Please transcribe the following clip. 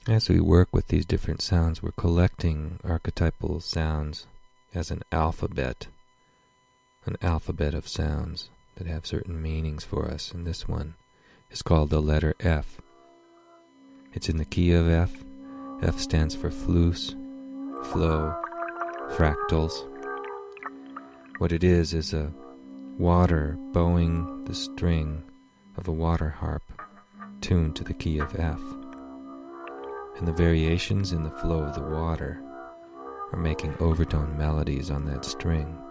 As we work with these different sounds, we're collecting archetypal sounds as an alphabet of sounds that have certain meanings for us, and this one is called the letter F. It's in the key of F. F stands for flus, flow, fractals. What it is a water bowing the string of a water harp tuned to the key of F. And the variations in the flow of the water are making overtone melodies on that string.